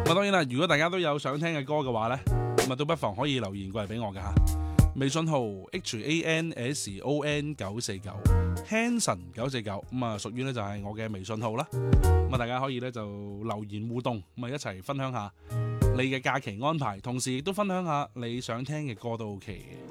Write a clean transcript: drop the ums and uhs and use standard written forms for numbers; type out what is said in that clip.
咁當然啦，如果大家都有想聽嘅歌嘅話呢，咁都不妨可以留言過嚟俾我㗎吓。微信號 HANSON949 949，咁屬於呢就係我嘅微信號啦。咁大家可以呢就留言互動，咁一齊分享下你嘅假期安排，同時亦都分享下你想聽嘅歌都 OK 嘅。